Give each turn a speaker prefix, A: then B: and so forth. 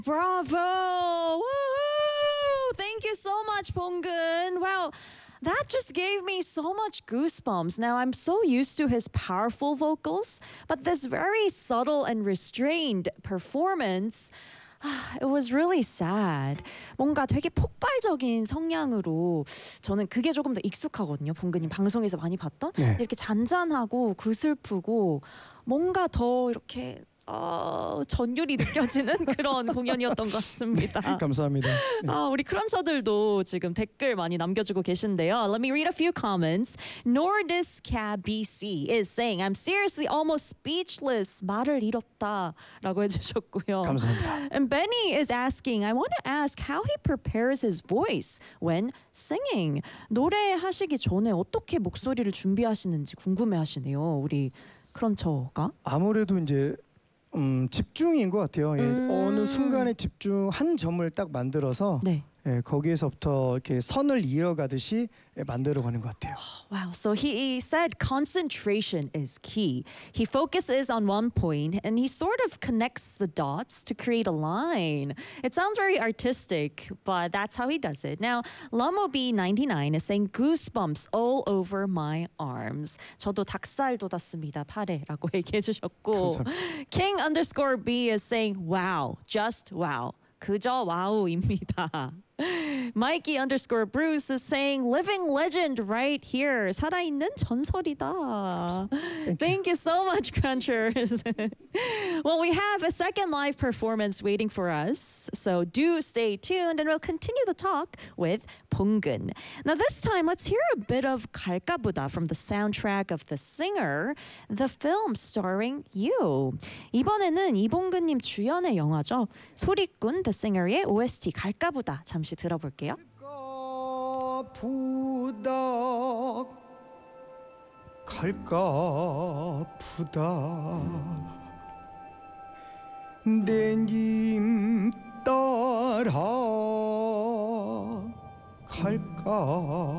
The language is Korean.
A: Bravo! Woo! Thank you so much, Ponggun. Wow. That just gave me so much goosebumps. Now, I'm so used to his powerful vocals, but this very subtle and restrained performance, it was really sad. 뭔가 되게 폭발적인 성량으로 저는 그게 조금 더 익숙하거든요. 봉근님 방송에서 많이 봤던
B: 네.
A: 이렇게 잔잔하고 구슬프고 뭔가 더 이렇게 전율이 느껴지는 그런 공연이었던 것 같습니다.
B: 감사합니다. 네.
A: 우리 크런처들도 지금 댓글 많이 남겨주고 계신데요. Let me read a few comments. Nordiscab BC is saying, I'm seriously almost speechless. 말을 잃었다라고 해주셨고요.
B: 감사합니다.
A: And Benny is asking, I want to ask how he prepares his voice when singing. 노래하시기 전에 어떻게 목소리를 준비하시는지 궁금해하시네요. 우리 크런처가.
B: 아무래도 이제 집중인 것 같아요. 예, 어느 순간에 집중 한 점을 딱 만들어서
A: 네.
B: 예, 거기에서부터 이렇게 선을 이어가듯이 만들어가는 것 같아요.
A: Wow, so he said concentration is key. He focuses on one point and he sort of connects the dots to create a line. It sounds very artistic, but that's how he does it. Now, Lamobi99 is saying goosebumps all over my arms. 저도 닭살 돋았습니다, 팔에라고 얘기해 주셨고.
B: 감사합니다.
A: King_B is saying wow, just wow. 그저 와우입니다. Mikey_Bruce is saying living legend right here. 살아있는 전설이다. Thank you so much, Crunchers. Well, we have a second live performance waiting for us, so do stay tuned and we'll continue the talk with Ponggun. Now this time, let's hear a bit of 갈까부다 from the soundtrack of The Singer, the film starring you. 이번에는 이봉근님 주연의 영화죠. 소리꾼 The Singer의 OST 갈까부다 잠시 들어볼게요.
B: 갈까부다 내님 따라 갈까